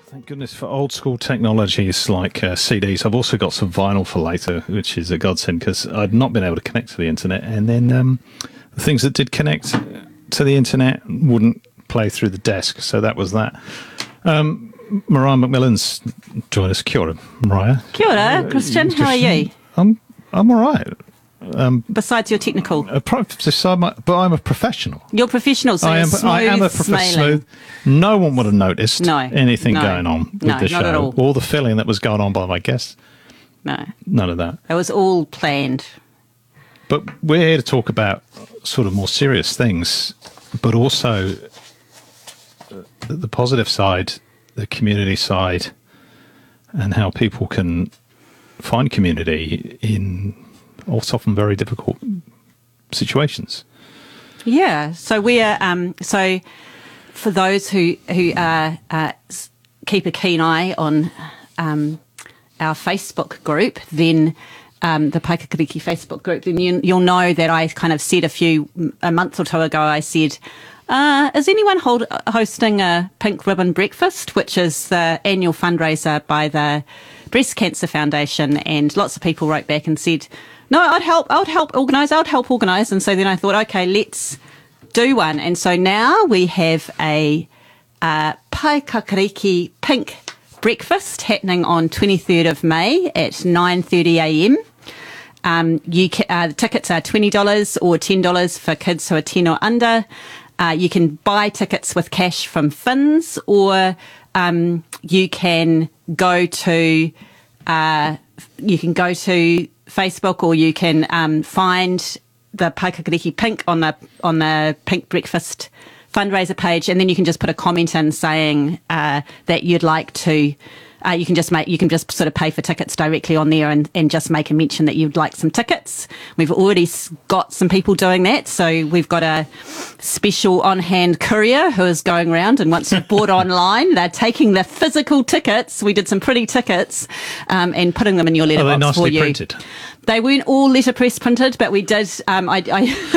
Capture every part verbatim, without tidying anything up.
Thank goodness for old school technologies like uh, C Ds. I've also got some vinyl for later, which is a godsend because I'd not been able to connect to the internet. And then um, the things that did connect to the internet wouldn't play through the desk. So that was that. Um, Mariah McMillan's joined us. Kia ora, Mariah. Kia ora, Christian. How are you? I'm, I'm all right. Um, Besides your technical, a pro- so I'm a- but I'm a professional. you're professional, so I you're am. smooth I am a smiling. professional. No one would have noticed No, anything no, going on with no, the not show. at all. All the filling that was going on by my guests. No, None of that. it was all planned. But we're here to talk about sort of more serious things, but also the positive side, the community side, and how people can find community in also often very difficult situations. Yeah. So we're um. So for those who who uh, uh s- keep a keen eye on um our Facebook group, then. Um, the Paikakariki Facebook group, then you, you'll know that I kind of said a few, a month or two ago, I said, uh, is anyone hold, hosting a Pink Ribbon Breakfast, which is the annual fundraiser by the Breast Cancer Foundation? And lots of people wrote back and said, no, I'd help, I would help organise, I would help organise. And so then I thought, okay, let's do one. And so now we have a uh, Paikakariki Pink Breakfast happening on twenty-third of May at nine thirty a m. Um, you ca- uh, the tickets are twenty dollars or ten dollars for kids who are ten or under. Uh, you can buy tickets with cash from Fins, or um, you can go to uh, you can go to Facebook, or you can um, find the Paikakariki Pink on the on the Pink Breakfast fundraiser page, and then you can just put a comment in saying uh, that you'd like to. Uh, you can just make you can just sort of pay for tickets directly on there, and, and just make a mention that you'd like some tickets. We've already s- got some people doing that, so we've got a special on-hand courier who is going around, and once you've bought online, they're taking the physical tickets. We did some pretty tickets um, and putting them in your Are they letterbox for nicely you. printed? They weren't all letterpress printed, but we did. Um, I,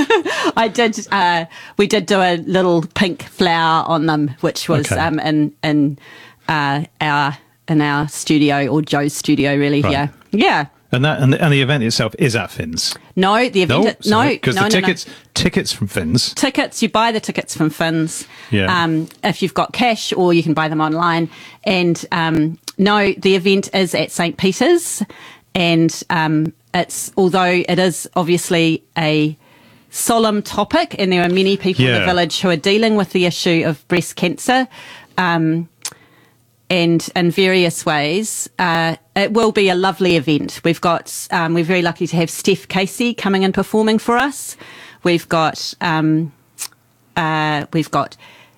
I, I did. Uh, we did do a little pink flower on them, which was Okay. um, in in uh, our in our studio, or Joe's studio, really. Right. Here, yeah. And that and the, and the event itself is at Fins. No, the event. No, no, because no, the no, no. tickets tickets from Fins. Tickets, you buy the tickets from Fins. Yeah. Um, if you've got cash, or you can buy them online. And um, no, the event is at Saint Peter's, and um, it's although it is obviously a solemn topic, and there are many people in Yeah. the village who are dealing with the issue of breast cancer. Um, and in various ways, uh, it will be a lovely event. We've got, um, we're very lucky to have Steph Casey coming and performing for us. We've got, um, uh, we've got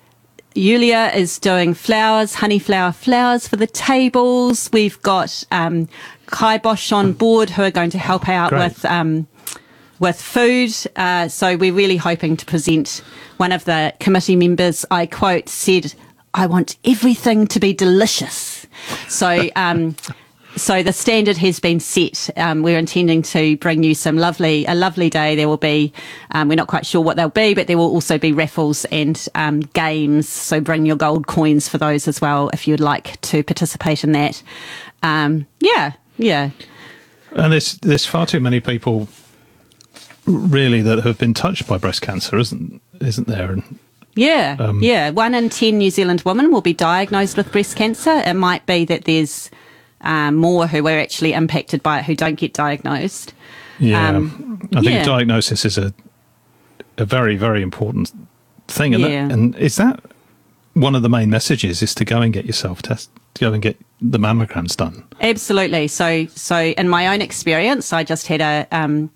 Yulia is doing flowers, honey flower flowers for the tables. We've got um, Kai Bosch on board, who are going to help out Great. with um, with food. Uh, so we're really hoping to present. One of the committee members, I quote, said, "I want everything to be delicious." So. Um, So the standard has been set. Um, we're intending to bring you some lovely, a lovely day. There will be, um, we're not quite sure what they'll be, but there will also be raffles and um, games. So bring your gold coins for those as well if you'd like to participate in that. Um, yeah, yeah. And there's there's far too many people really that have been touched by breast cancer, isn't isn't there? And Yeah, Um, yeah. One in ten New Zealand women will be diagnosed with breast cancer. It might be that there's um, more who are actually impacted by it who don't get diagnosed. yeah, Um, I think yeah. diagnosis is a a very very important thing. And, Yeah. that, and is that one of the main messages? Is to go and get yourself tested, go and get the mammograms done. Absolutely. So, so in my own experience, I just had a um,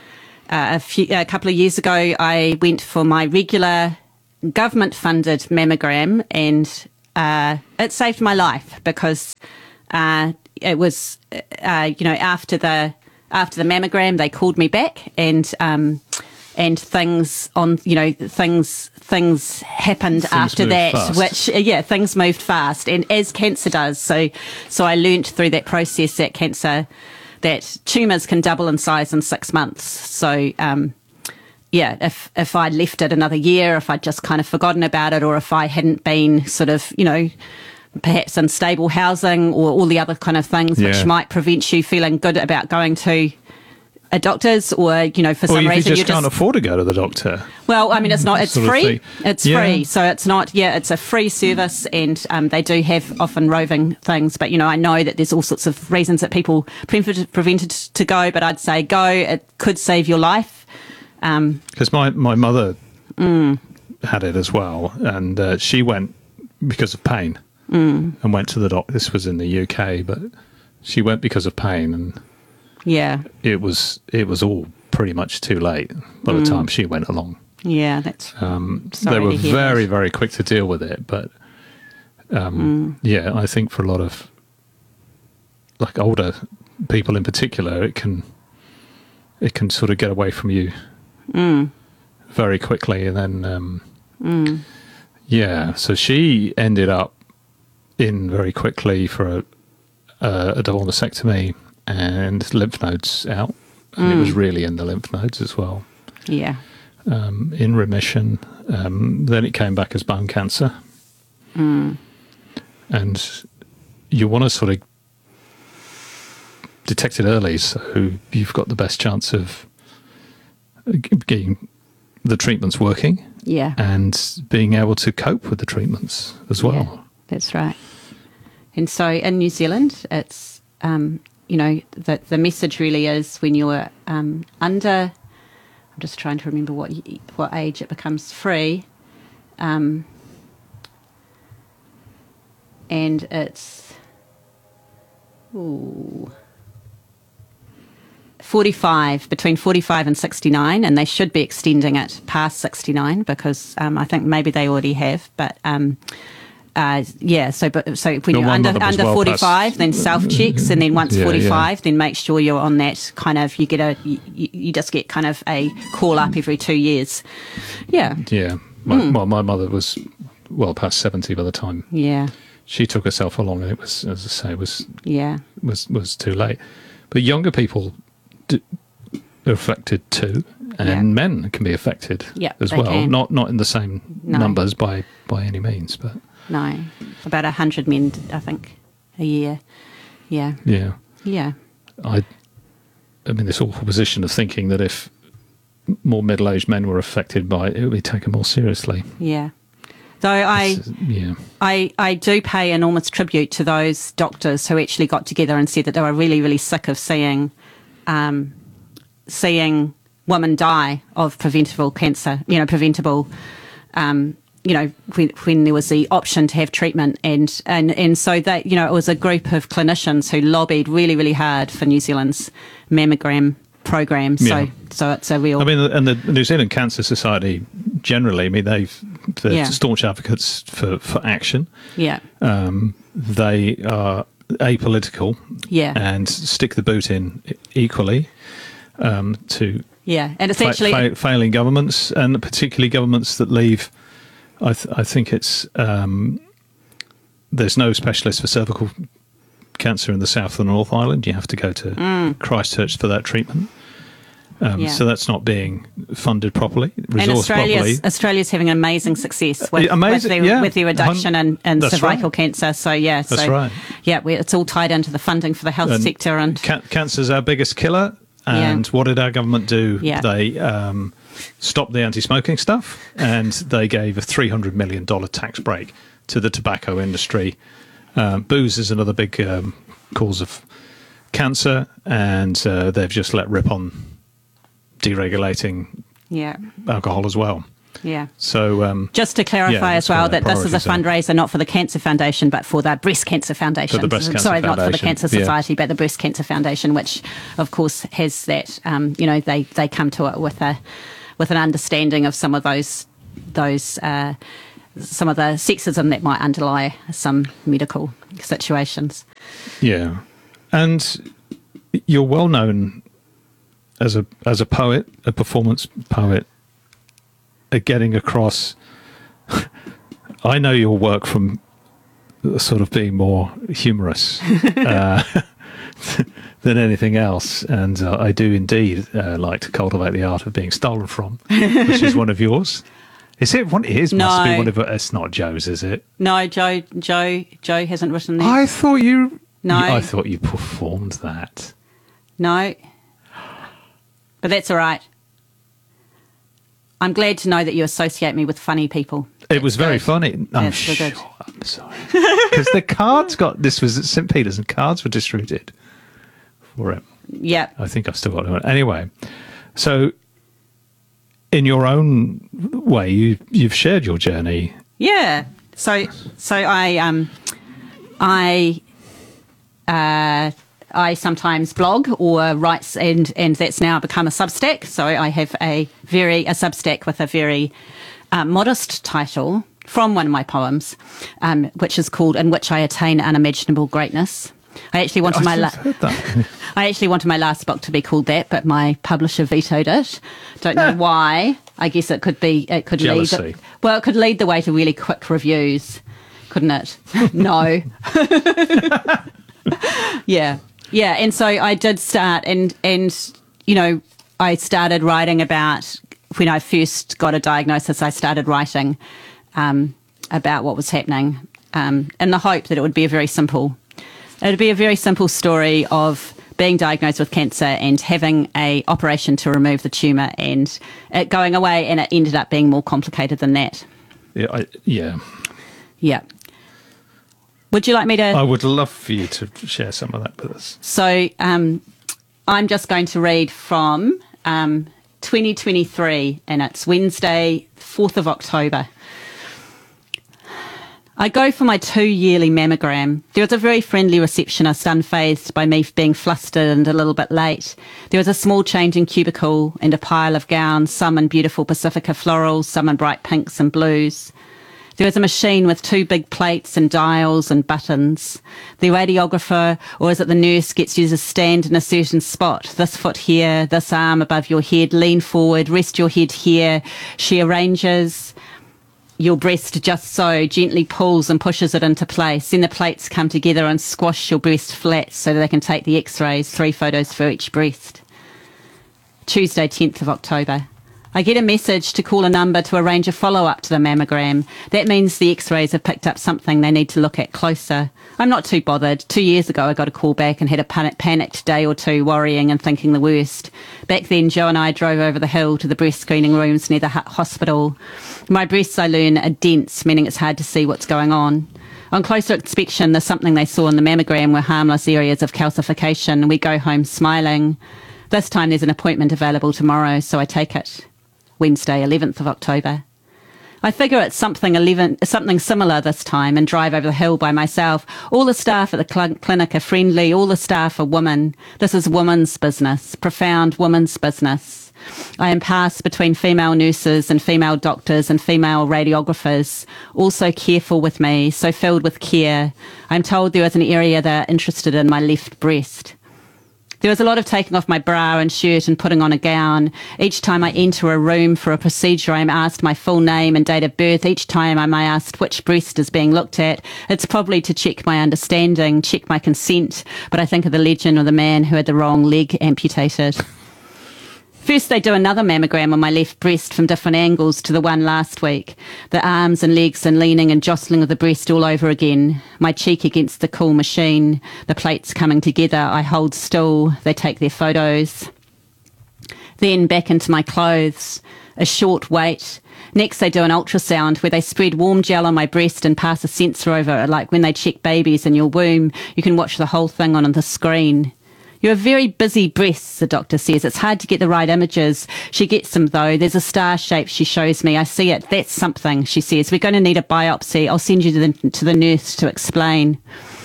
a, few, a couple of years ago. I went for my regular government-funded mammogram, and uh, it saved my life because uh, it was, uh, you know, after the after the mammogram, they called me back, and um, and things on, you know, things things happened Things after moved that, fast. which uh, yeah, things moved fast, and as cancer does. So, so I learnt through that process that cancer, that tumours can double in size in six months. So, um, yeah, if if I'd left it another year, if I'd just kind of forgotten about it, or if I hadn't been sort of, you know, perhaps unstable housing or all the other kind of things Yeah. which might prevent you feeling good about going to a doctor's, or, you know, for Or some if you reason just you're can't just... afford to go to the doctor. Well, I mean, it's not, it's Sort of free. thing. It's Yeah. free. So it's not, yeah, it's a free service, and um, they do have often roving things. But, you know, I know that there's all sorts of reasons that people prevented, prevented to go, but I'd say go. It could save your life. Um, Because my, my mother mm. had it as well, and uh, she went because of pain mm. and went to the doctor. This was in the U K, but she went because of pain, and yeah. it was it was all pretty much too late by the Mm. time she went along. Yeah, that's... Um, Sorry they were to hear very, that. very quick to deal with it, but um, Mm. yeah, I think for a lot of like older people in particular, it can it can sort of get away from you Mm. very quickly, and then um, Mm. yeah, so she ended up in very quickly for a, a, a double mastectomy and lymph nodes out, and it was Mm. really in the lymph nodes as well. Yeah. Um, in remission. Um, then it came back as bone cancer. Mm. And you want to sort of detect it early, so you've got the best chance of getting the treatments working Yeah. and being able to cope with the treatments as well. Yeah, that's right. And so in New Zealand, it's, um, you know, the, the message really is when you're um, under, I'm just trying to remember what y- what age it becomes free, um, and it's, ooh, forty-five, between forty-five and sixty-nine, and they should be extending it past sixty-nine because um, I think maybe they already have, but um, uh, yeah, so but so when Your you're under mother was under well forty-five, past- then self checks, and then once Yeah, forty-five, yeah. then make sure you're on that kind of, you get a you, you just get kind of a call up every two years. Yeah, Yeah. My, Mm. Well, my mother was well past seventy by the time yeah, she took herself along, and it was, as I say, was yeah, was was too late. But younger people d- are affected too, and Yeah. men can be affected Yeah, as they well. can. Not not in the same No. numbers by by any means, but no, about a hundred men, I think, a year. Yeah, yeah, yeah, I I'm in this awful position of thinking that if more middle-aged men were affected by it, it would be taken more seriously. yeah. Though I. It's, yeah, I, I do pay enormous tribute to those doctors who actually got together and said that they were really, really sick of seeing um, seeing women die of preventable cancer, you know, preventable, um, you know, when, when there was the option to have treatment. And, and, and so that, you know, it was a group of clinicians who lobbied really, really hard for New Zealand's mammogram program. So, Yeah. so it's a real... I mean, and the New Zealand Cancer Society generally, I mean, they've they're Yeah. staunch advocates for for action. yeah, Um, they are apolitical yeah, and stick the boot in equally um, to yeah. And it's fa- actually... fa- failing governments, and particularly governments that leave. I, th- I think it's um, there's no specialist for cervical cancer in the South or North Island. You have to go to Mm. Christchurch for that treatment. Um, Yeah. So that's not being funded properly, And resourced Australia's, properly. Australia's having amazing success with, Amazing, with, their, yeah. with their reduction in, in That's cervical right. cancer. So, yeah. That's so, right. Yeah, we, it's all tied into the funding for the health And sector. And Ca- cancer's our biggest killer. And Yeah. what did our government do? Yeah. They um, stopped the anti-smoking stuff, and they gave a three hundred million dollars tax break to the tobacco industry. Um, booze is another big um, cause of cancer, and uh, they've just let rip on deregulating yeah, alcohol as well. yeah. So um, Just to clarify Yeah, as that's well where that their this is a priorities are. fundraiser not for the Cancer Foundation, but for the Breast Cancer Foundation. For the Breast Cancer Sorry, not for the Foundation, Cancer yeah. Society, but the Breast Cancer Foundation, which, of course, has that. Um, you know, they they come to it with a with an understanding of some of those those. Uh, some of the sexism that might underlie some medical situations. yeah, and you're well known as a as a poet, a performance poet, at getting across. I know your work from sort of being more humorous uh, than anything else, and uh, I do indeed uh, like to cultivate the art of being stolen from, which is one of yours. Is it one? It is. No. Must be one of it. It's not Joe's, is it? No, Joe. Joe. Joe hasn't written that. I thought you. No. I thought you performed that. No. But that's all right. I'm glad to know that you associate me with funny people. It was very good. funny. I'm That's sure. good. I'm sorry. Because the cards got. This was at Saint Peter's, and cards were distributed for it. Yeah. I think I've still got one. Anyway, so in your own way, you you've shared your journey. Yeah. So so I um I uh I sometimes blog or write, and and that's now become a Substack. So I have a very a Substack with a very uh, modest title from one of my poems, um, which is called "In Which I Attain Unimaginable Greatness." I actually wanted I my la- heard that. I actually wanted my last book to be called that, but my publisher vetoed it. Don't know why. I guess it could be it could Jealousy. lead the, well, it could lead the way to really quick reviews, couldn't it? No. Yeah. Yeah, and so I did start, and, and, you know, I started writing about, when I first got a diagnosis, I started writing um, about what was happening um, in the hope that it would be a very simple, it would be a very simple story of being diagnosed with cancer and having a operation to remove the tumour and it going away, and it ended up being more complicated than that. Yeah, I, yeah. Yeah. Would you like me to... I would love for you to share some of that with us. So um, I'm just going to read from um, twenty twenty-three, and it's Wednesday, fourth of October. I go for my two-yearly mammogram. There was a very friendly receptionist, unfazed by me being flustered and a little bit late. There was a small changing cubicle and a pile of gowns, some in beautiful Pacifica florals, some in bright pinks and blues. There was a machine with two big plates and dials and buttons. The radiographer, or is it the nurse, gets you to stand in a certain spot. This foot here, this arm above your head, lean forward, rest your head here. She arranges your breast just so, gently pulls and pushes it into place. Then the plates come together and squash your breast flat so that they can take the x-rays, three photos for each breast. Tuesday, tenth of October. I get a message to call a number to arrange a follow-up to the mammogram. That means the x-rays have picked up something they need to look at closer. I'm not too bothered. Two years ago I got a call back and had a panic- panicked day or two, worrying and thinking the worst. Back then Joe and I drove over the hill to the breast screening rooms near the h- hospital. My breasts, I learn, are dense, meaning it's hard to see what's going on. On closer inspection, there's something they saw in the mammogram were harmless areas of calcification. We go home smiling. This time there's an appointment available tomorrow, so I take it. Wednesday, eleventh of October. I figure it's something eleven, something similar this time, and drive over the hill by myself. All the staff at the cl- clinic are friendly. All the staff are women. This is women's business, profound women's business. I am passed between female nurses and female doctors and female radiographers, all so careful with me, so filled with care. I'm told there is an area they're interested in, my left breast. There was a lot of taking off my bra and shirt and putting on a gown. Each time I enter a room for a procedure, I'm asked my full name and date of birth. Each time I'm asked which breast is being looked at. It's probably to check my understanding, check my consent, but I think of the legend of the man who had the wrong leg amputated. First, they do another mammogram on my left breast from different angles to the one last week. The arms and legs and leaning and jostling of the breast all over again. My cheek against the cool machine. The plates coming together. I hold still. They take their photos. Then back into my clothes. A short wait. Next, they do an ultrasound where they spread warm gel on my breast and pass a sensor over it, like when they check babies in your womb. You can watch the whole thing on the screen. You're a very busy breast, the doctor says. It's hard to get the right images. She gets them, though. There's a star shape she shows me. I see it. That's something, she says. We're going to need a biopsy. I'll send you to the, to the nurse to explain.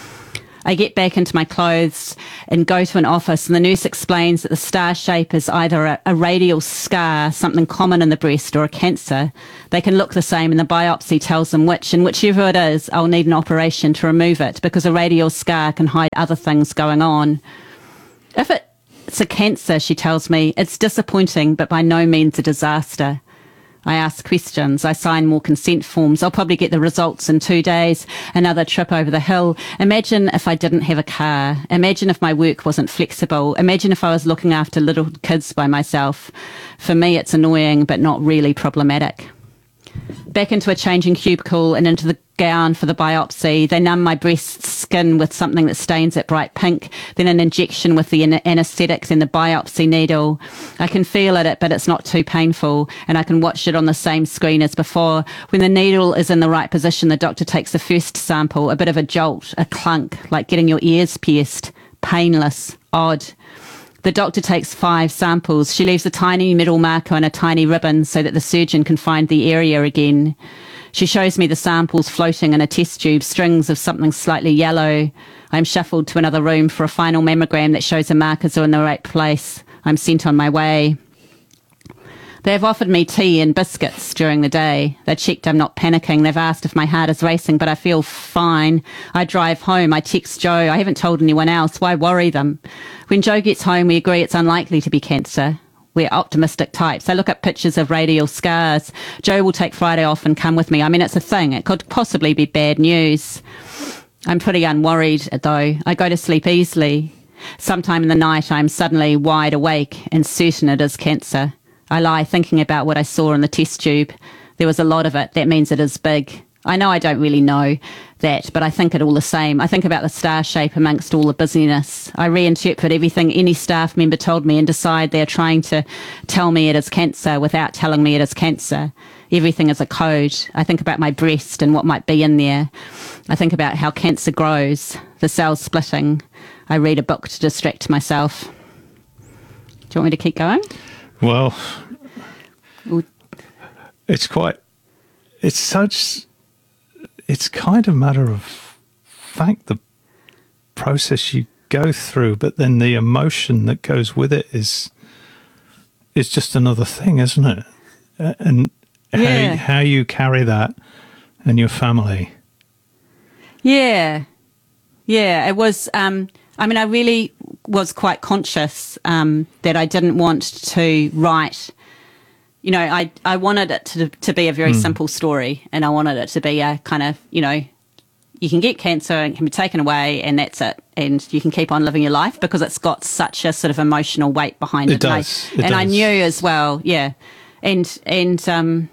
I get back into my clothes and go to an office, and the nurse explains that the star shape is either a, a radial scar, something common in the breast, or a cancer. They can look the same, and the biopsy tells them which, and whichever it is, I'll need an operation to remove it, because a radial scar can hide other things going on. If it, it's a cancer, she tells me, it's disappointing, but by no means a disaster. I ask questions. I sign more consent forms. I'll probably get the results in two days. Another trip over the hill. Imagine if I didn't have a car. Imagine if my work wasn't flexible. Imagine if I was looking after little kids by myself. For me, it's annoying, but not really problematic. back into a changing cubicle and into the gown for the biopsy. They numb my breast skin with something that stains it bright pink, then an injection with the an- anaesthetic, then the biopsy needle. I can feel it, but it's not too painful, and I can watch it on the same screen as before. When the needle is in the right position, the doctor takes the first sample, a bit of a jolt, a clunk, like getting your ears pierced, painless, odd. The doctor takes five samples. She leaves a tiny middle marker and a tiny ribbon so that the surgeon can find the area again. She shows me the samples floating in a test tube, strings of something slightly yellow. I'm shuffled to another room for a final mammogram that shows the markers are in the right place. I'm sent on my way. They have offered me tea and biscuits during the day. They checked I'm not panicking. They've asked if my heart is racing, but I feel fine. I drive home. I text Joe. I haven't told anyone else. Why worry them? When Joe gets home, we agree it's unlikely to be cancer. We're optimistic types. I look at pictures of radial scars. Joe will take Friday off and come with me. I mean, it's a thing. It could possibly be bad news. I'm pretty unworried, though. I go to sleep easily. Sometime in the night, I'm suddenly wide awake and certain it is cancer. I lie thinking about what I saw in the test tube. There was a lot of it. That means it is big. I know I don't really know that, but I think it all the same. I think about the star shape amongst all the busyness. I reinterpret everything any staff member told me and decide they're trying to tell me it is cancer without telling me it is cancer. Everything is a code. I think about my breast and what might be in there. I think about how cancer grows, the cells splitting. I read a book to distract myself. Do you want me to keep going? Well, it's quite, it's such, it's kind of matter of fact, the process you go through, but then the emotion that goes with it is, is just another thing, isn't it? And yeah. how, how you carry that and your family. Yeah. Yeah, it was, um, I mean, I really was quite conscious um, that I didn't want to write, you know, I, I wanted it to, to be a very mm. simple story, and I wanted it to be a kind of, you know, you can get cancer and it can be taken away and that's it, and you can keep on living your life, because it's got such a sort of emotional weight behind it. It does. And, I, it and does. I knew as well, yeah. And, and, um,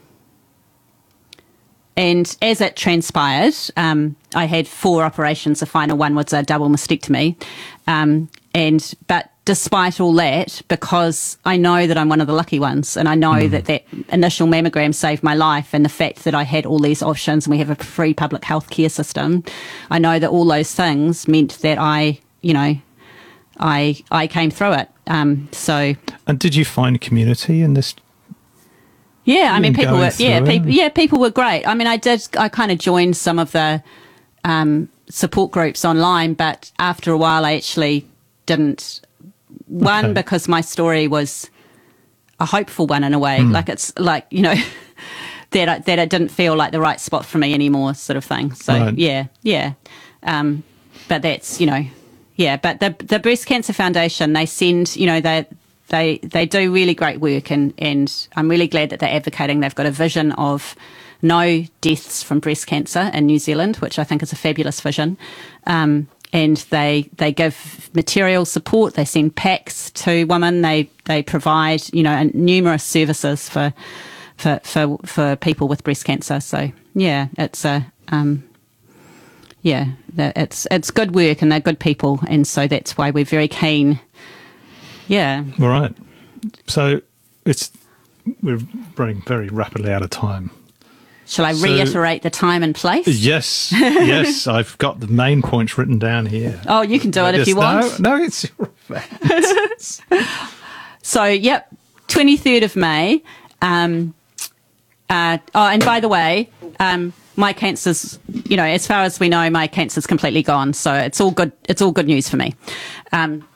And as it transpired, um, I had four operations. The final one was a double mastectomy. Um, and but despite all that, because I know that I'm one of the lucky ones, and I know mm. that that initial mammogram saved my life, and the fact that I had all these options and we have a free public health care system, I know that all those things meant that I, you know, I I came through it. Um, so. And did you find community in this? Yeah, I mean, people were, yeah, it? people, yeah, people were great. I mean, I did, I kind of joined some of the um, support groups online, but after a while, I actually didn't. One, okay. because my story was a hopeful one in a way, mm. like it's like, you know, that I, that it didn't feel like the right spot for me anymore, sort of thing. So right. yeah, yeah. Um, but that's, you know, yeah. But the the Breast Cancer Foundation, they send, you know, they. They they do really great work, and, and I'm really glad that they're advocating. They've got a vision of no deaths from breast cancer in New Zealand, which I think is a fabulous vision. Um, and they they give material support. They send packs to women. They they provide, you know, numerous services for for for, for people with breast cancer. So yeah, it's a um, yeah, it's it's good work, and they're good people, and so that's why we're very keen. Yeah. All right. So it's we're running very rapidly out of time. Shall I so, reiterate the time and place? Yes. Yes. I've got the main points written down here. Oh, you can do it if you want. No, no, it's your event. So, yep, twenty-third of May. Um, uh, oh, and by the way, um, my cancer's, you know, as far as we know, my cancer's completely gone. So it's all good. It's all good news for me. Um,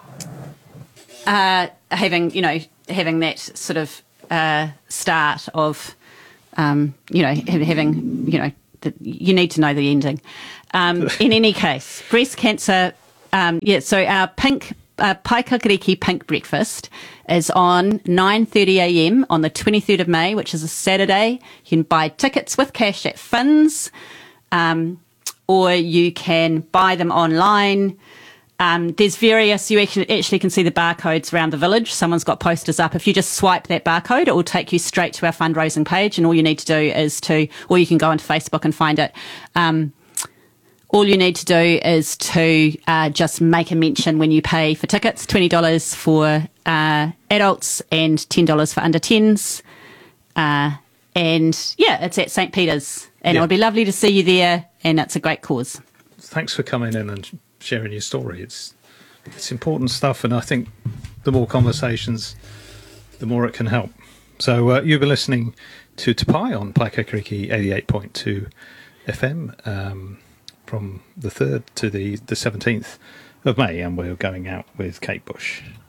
Uh, having, you know, having that sort of uh, start of, um, you know, having, you know, the, you need to know the ending. Um, in any case, breast cancer, um, yeah, so our pink, uh, Paikakariki Pink Breakfast is on nine thirty a m on the twenty-third of May, which is a Saturday. You can buy tickets with cash at Fins, um, or you can buy them online. Um, there's various, you actually, actually can see the barcodes around the village. Someone's got posters up. If you just swipe that barcode, it will take you straight to our fundraising page, and all you need to do is to, or you can go onto Facebook and find it. Um, all you need to do is to uh, just make a mention when you pay for tickets, twenty dollars for uh, adults and ten dollars for under tens. Uh, and yeah, it's at Saint Peter's, and Yeah. it would be lovely to see you there, and it's a great cause. Thanks for coming in and sharing your story. It's it's important stuff, and I think the more conversations, the more it can help. So uh, you've been listening to Te Pai on Paekakariki eighty-eight point two F M um, from the third to the, the seventeenth of May, and we're going out with Kate Bush.